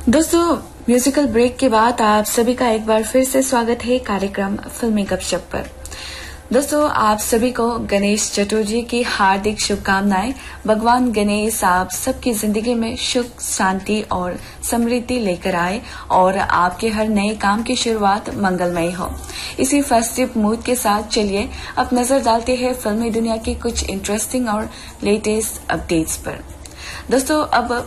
दोस्तों, musical break के बाद आप सभी का एक बार फिर से स्वागत है कार्यक्रम फिल्मी गपशप पर। दोस्तों, आप सभी को गणेश चतुर्थी की हार्दिक शुभकामनाएं। भगवान गणेश आप सबकी जिंदगी में सुख, शांति और समृद्धि लेकर आए और आपके हर नए काम की शुरुआत मंगलमय हो। इसी फेस्टिव मूड के साथ चलिए अब नजर डालते हैं फिल्मी दुनिया की कुछ इंटरेस्टिंग और लेटेस्ट अपडेट्स पर। दोस्तों, अब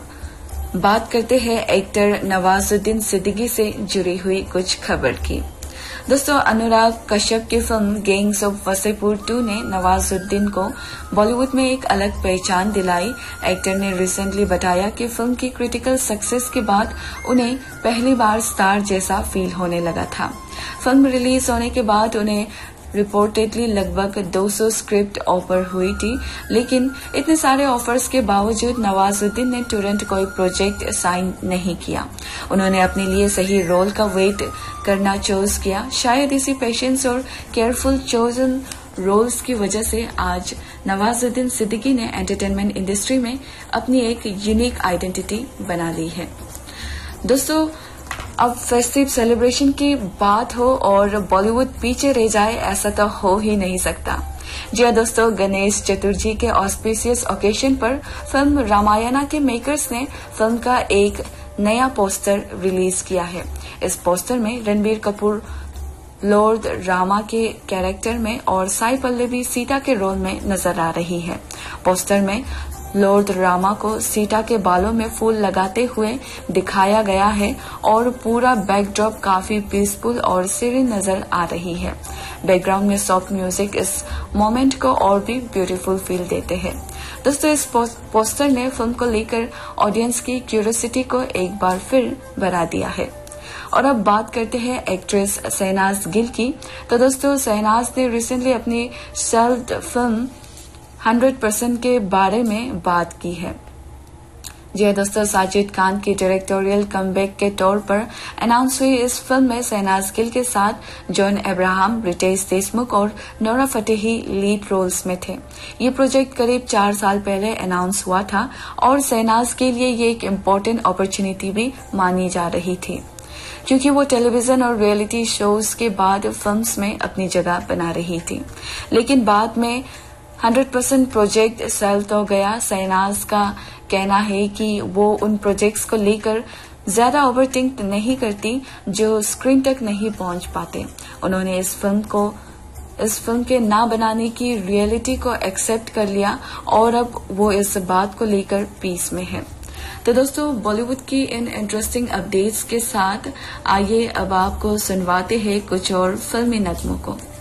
बात करते हैं एक्टर नवाजुद्दीन सिद्दीकी से जुड़ी हुई कुछ खबर की। दोस्तों, अनुराग कश्यप की फिल्म गैंग्स ऑफ वसेपुर 2 ने नवाजुद्दीन को बॉलीवुड में एक अलग पहचान दिलाई। एक्टर ने रिसेंटली बताया कि फिल्म की क्रिटिकल सक्सेस के बाद उन्हें पहली बार स्टार जैसा फील होने लगा था। फिल्म रिलीज होने के बाद उन्हें रिपोर्टेडली लगभग 200 स्क्रिप्ट ऑफर हुई थी, लेकिन इतने सारे ऑफर्स के बावजूद नवाजुद्दीन ने तुरंत कोई प्रोजेक्ट साइन नहीं किया। उन्होंने अपने लिए सही रोल का वेट करना चूज किया। शायद इसी पेशेंस और केयरफुल चोजन रोल्स की वजह से आज नवाजुद्दीन सिद्दीकी ने एंटरटेनमेंट इंडस्ट्री में अपनी एक यूनिक आइडेंटिटी बना ली है। दोस्तों, अब फेस्टिव सेलिब्रेशन की बात हो और बॉलीवुड पीछे रह जाए, ऐसा तो हो ही नहीं सकता। जी हां दोस्तों, गणेश चतुर्थी के ऑस्पिशियस ओकेजन पर फिल्म रामायणा के मेकर्स ने फिल्म का एक नया पोस्टर रिलीज किया है। इस पोस्टर में रणबीर कपूर लॉर्ड रामा के कैरेक्टर में और साई पल्लवी सीता के रोल में नजर आ रही है। पोस्टर में लॉर्ड रामा को सीता के बालों में फूल लगाते हुए दिखाया गया है और पूरा बैकड्रॉप काफी पीसफुल और सीरीन नजर आ रही है। बैकग्राउंड में सॉफ्ट म्यूजिक इस मोमेंट को और भी ब्यूटीफुल फील देते हैं। दोस्तों, इस पोस्टर ने फिल्म को लेकर ऑडियंस की क्यूरियोसिटी को एक बार फिर बढ़ा दिया है। और अब बात करते हैं एक्ट्रेस शहनाज गिल की। तो दोस्तों, शहनाज ने रिसेंटली अपनी सेल्फ फिल्म 100% के बारे में बात की है। जी हां दोस्तों, साजिद खान की डायरेक्टोरियल कमबैक के तौर पर अनाउंस हुई इस फिल्म में शहनाज गिल के साथ जॉन अब्राहम, रितेश देशमुख और नोरा फतेही लीड रोल्स में थे। ये प्रोजेक्ट करीब 4 साल पहले अनाउंस हुआ था और शहनाज के लिए ये एक इम्पोर्टेंट अपॉर्चुनिटी भी मानी जा रही थी, क्योंकि वो टेलीविजन और रियलिटी शोज के बाद फिल्म्स में अपनी जगह बना रही थी। लेकिन बाद में 100% प्रोजेक्ट सेल्फ हो गया। शहनाज का कहना है कि वो उन प्रोजेक्ट्स को लेकर ज्यादा ओवरथिंक नहीं करती जो स्क्रीन तक नहीं पहुंच पाते। उन्होंने इस फिल्म के ना बनाने की रियलिटी को एक्सेप्ट कर लिया और अब वो इस बात को लेकर पीस में है। तो दोस्तों, बॉलीवुड की इन इंटरेस्टिंग अपडेट्स के साथ आइए अब आपको सुनवाते हैं कुछ और फिल्मी नगमों को।